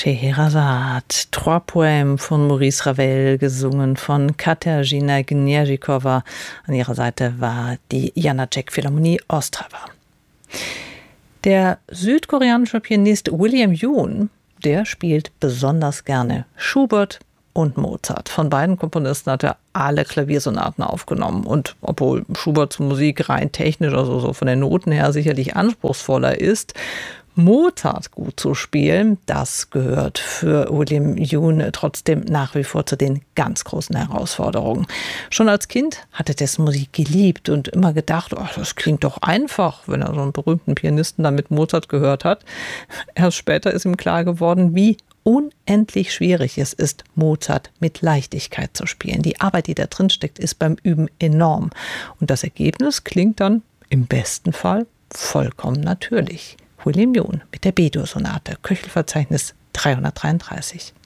Scheherazade, Trois Poèmes von Maurice Ravel, gesungen von Katarzyna Gniazikowa. An ihrer Seite war die Janáček Philharmonie Ostrava. Der südkoreanische Pianist William Yoon, der spielt besonders gerne Schubert und Mozart. Von beiden Komponisten hat er alle Klaviersonaten aufgenommen. Und obwohl Schuberts Musik rein technisch, also so von den Noten her, sicherlich anspruchsvoller ist, Mozart gut zu spielen, das gehört für William Yoon trotzdem nach wie vor zu den ganz großen Herausforderungen. Schon als Kind hat er dessen Musik geliebt und immer gedacht, oh, das klingt doch einfach, wenn er so einen berühmten Pianisten dann mit Mozart gehört hat. Erst später ist ihm klar geworden, wie unendlich schwierig es ist, Mozart mit Leichtigkeit zu spielen. Die Arbeit, die da drin steckt, ist beim Üben enorm. Und das Ergebnis klingt dann im besten Fall vollkommen natürlich. William Yoon mit der B-Dur-Sonate, Köchelverzeichnis 333.